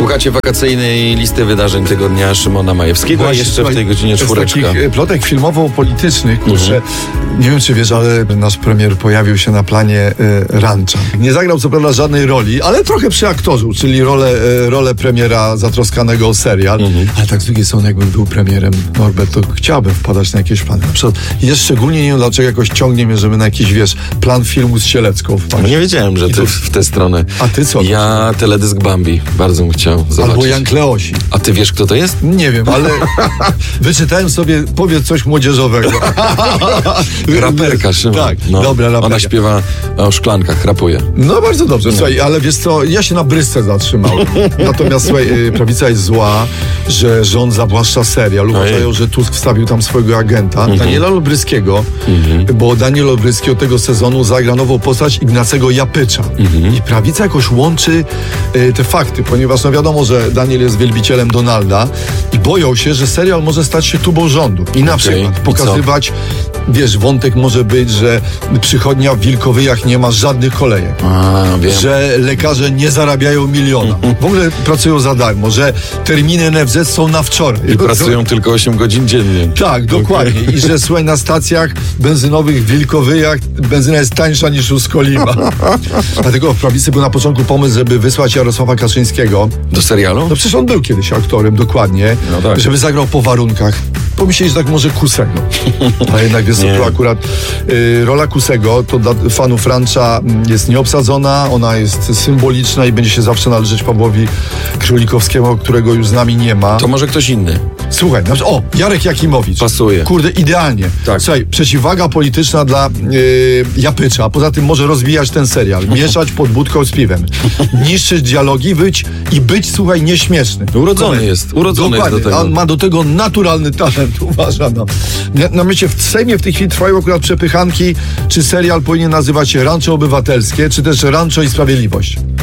Słuchacie wakacyjnej listy wydarzeń tygodnia Szymona Majewskiego, a jeszcze w tej godzinie czwóreczka. Z takich plotek filmowo-politycznych, kurczę, nie wiem czy wiesz, ale nasz premier pojawił się na planie Rancha. Nie zagrał co prawda żadnej roli, ale trochę przyaktorzył, czyli rolę premiera zatroskanego o serial. Ale tak z drugiej strony, jakbym był premierem, Norbert, to chciałbym wpadać na jakieś plany. Na przykład, jest szczególnie, nie wiem dlaczego, jakoś ciągnie mnie, żeby na jakiś, wiesz, plan filmu z Sielecką wpaść. Nie wiedziałem, że ty w tę stronę. A ty co? Ja teledysk Bambi bardzo bym chciał zobaczyć. Albo Jan Kleosi. A ty wiesz, kto to jest? Nie wiem, ale wyczytałem sobie, powiedz coś młodzieżowego. Raperka, Szymon. Tak, no, dobra raperka. Ona śpiewa o szklankach, rapuje. No bardzo dobrze, słuchaj, ale wiesz co, ja się na brysce zatrzymałem. Natomiast słuchaj, prawica jest zła, że rząd zawłaszcza serial. Uważają, że Tusk wstawił tam swojego agenta, Daniela Olbryskiego, bo Daniel Olbryski od tego sezonu zagra nową postać Ignacego Japycza. I prawica jakoś łączy te fakty, ponieważ no wiadomo, że Daniel jest wielbicielem Donalda i boją się, że serial może stać się tubą rządu. I na przykład pokazywać, wiesz, wątek może być, że przychodnia w Wilkowyjach nie ma żadnych kolejek. Że lekarze nie zarabiają miliona. W ogóle pracują za darmo, że terminy NFZ są na wczoraj. I pracują tylko 8 godzin dziennie. Tak, dokładnie. I że słuchaj, na stacjach benzynowych w Wilkowyjach benzyna jest tańsza niż u Skolima. Dlatego w prawicy był na początku pomysł, żeby wysłać Jarosława Kaczyńskiego. Do serialu? No przecież on był kiedyś aktorem, dokładnie. No tak. Żeby zagrał po warunkach. Pomyśleli, że tak może Kusego. A jednak wiesz, to akurat rola Kusego to dla fanów Rancha jest nieobsadzona, ona jest symboliczna i będzie się zawsze należeć Pawłowi Królikowskiemu, którego już z nami nie ma. To może ktoś inny. Słuchaj, na przykład, Jarek Jakimowicz. Pasuje. Kurde, idealnie. Tak. Słuchaj, przeciwwaga polityczna dla Japycza. Poza tym może rozwijać ten serial. Mieszać pod budką z piwem. Niszczyć dialogi, być, słuchaj, nieśmieszny. Urodzony jest do tego. On ma do tego naturalny talent, uważam. Na myślę, w Sejmie w tej chwili trwają akurat przepychanki, czy serial powinien nazywać się Rancho Obywatelskie, czy też Rancho i Sprawiedliwość.